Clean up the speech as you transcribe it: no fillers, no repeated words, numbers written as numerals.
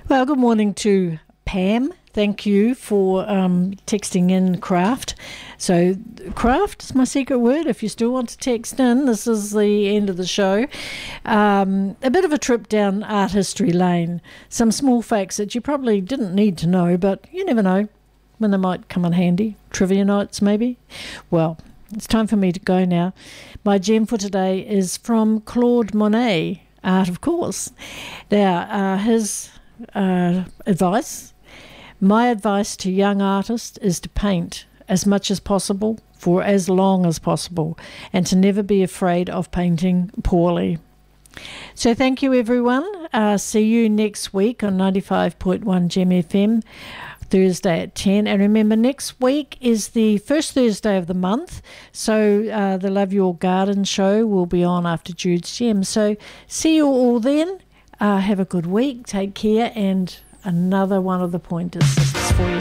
Well, good morning to Pam. Thank you for texting in craft. So craft is my secret word. If you still want to text in, this is the end of the show. A bit of a trip down art history lane. Some small facts that you probably didn't need to know, but you never know when they might come in handy. Trivia nights, maybe. Well, it's time for me to go now. My gem for today is from Claude Monet, Art of Course. Now, his advice, my advice to young artists is to paint as much as possible for as long as possible and to never be afraid of painting poorly. So thank you, everyone. See you next week on 95.1 Gem FM, Thursday at 10. And remember, next week is the first Thursday of the month, so the Love Your Garden show will be on after Jude's Gem. So see you all then. Have a good week. Take care. And another one of the pointers for you.